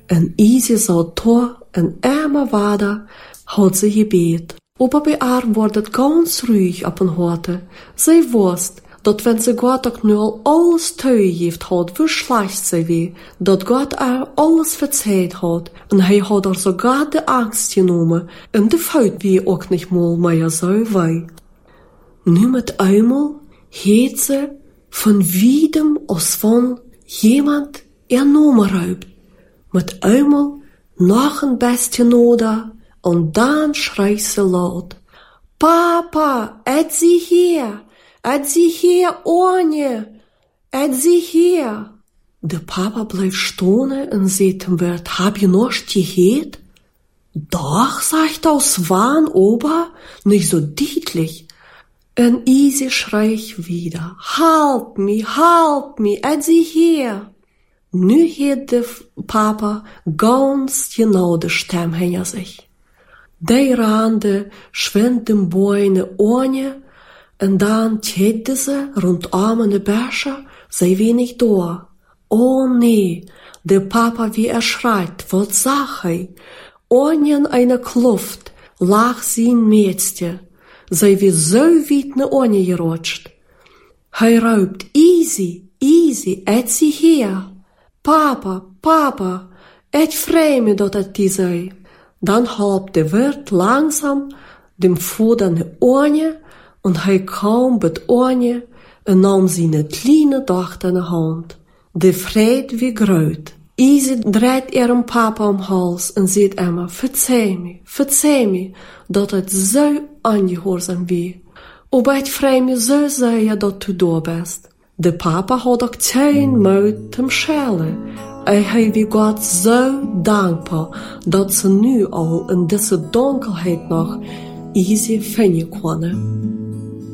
En Izzy zou toch een arme vader had ze gebeten. Aber bei haar wordt het ganz ruhig op een holte. Zij wist dat wenn ze God ook nu al alles toegeeft had, hoe slecht zij was, dat God haar alles verzeiht had. En hij had haar sogar de angst genomen en de fout wie ook niet meer meer zou wij. Nu met eenmaal heet ze van wiedem als van iemand nomen ruipt. Met eenmaal nog een bestje nodig en dan schreeuwt ze luid. Papa, het zie hier! Het zie hier, Oranje! Het zie hier! De papa blijft stonen en zegt hem weer, heb je nog gehoord? Doch, zegt aus Wahn Ober, nicht so deutlich. En Izzy schreeuwt wieder, help me, het zie hier! Nu heeft de papa ganz genau de stem hinter zich. Die rande schwindt den boeien Oranje en dan tjette ze rondom de bergen, zij wenig door. Oh nee, de papa wie erschreit, wat zag hij? Oranje in eine Kluft lag zijn meestje. Zij was zo weit naar Oranje gerutscht. Hij roept, Izzy, het zie hier. Papa, het vreemde dat het die zei. Dan hielp de wirt langzaam dem vader naar Oranje en hij kwam bij Oranje en nam zijn kleine dochter in de hand. De vrede wie groot. Izzy draait ihrem papa om hals en zegt immer, verzeih me, dat het zo ongehoorzaam was. Aber het vreemde zo zei dat u door bent. De papa had ook geen moed te schelen. En hij was God zo dankbaar dat ze nu al in deze donkerheid nog Izzy vinden konden.